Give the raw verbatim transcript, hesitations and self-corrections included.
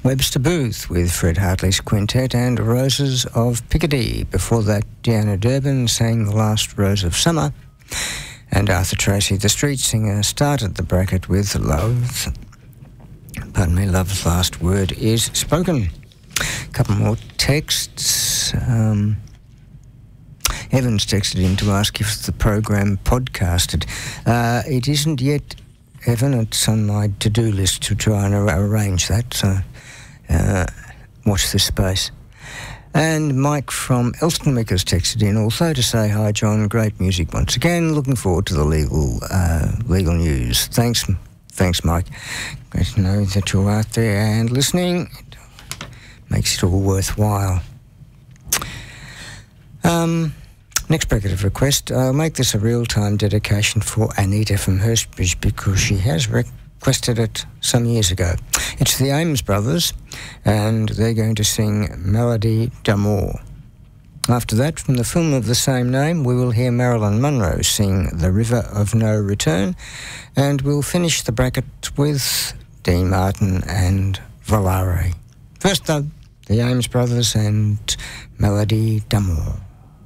Webster Booth with Fred Hartley's Quintet and Roses of Picardy. Before that, Deanna Durbin sang The Last Rose of Summer. And Arthur Tracy, the street singer, started the bracket with Love. Pardon me, Love's Last Word is Spoken. A couple more texts. Um, Evans texted in to ask if the program podcasted. Uh, it isn't yet, Evan. It's on my to-do list to try and ar- arrange that, so uh, watch this space. And Mike from Elstonwick has texted in also to say, hi John, great music once again. Looking forward to the legal uh, legal news. Thanks, thanks Mike. Great to know that you're out there and listening. It makes it all worthwhile. Um, next bracket of request. I'll make this a real-time dedication for Anita from Hurstbridge because she has requested it some years ago. It's the Ames Brothers, and they're going to sing Melody d'Amour. After that, from the film of the same name, we will hear Marilyn Monroe sing The River of No Return, and we'll finish the bracket with Dean Martin and Volare. First, though, the Ames Brothers and Melody d'Amour.